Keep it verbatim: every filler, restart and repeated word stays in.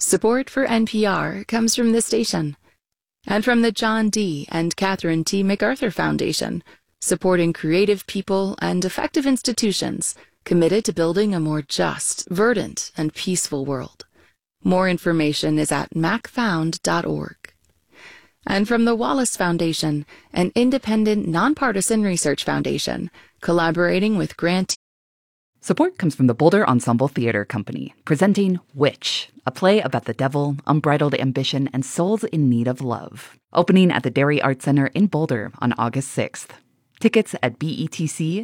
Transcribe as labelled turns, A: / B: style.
A: Support for N P R comes from this station and from the John D. and Catherine T. MacArthur Foundation, supporting creative people and effective institutions committed to building a more just, verdant, and peaceful world. More information is at mac found dot org. And from the Wallace Foundation, an independent, nonpartisan research foundation, collaborating with grant.
B: Support comes from the Boulder Ensemble Theater Company, presenting Witch, a play about the devil, unbridled ambition, and souls in need of love. Opening at the Dairy Arts Center in Boulder on August sixth. Tickets at betc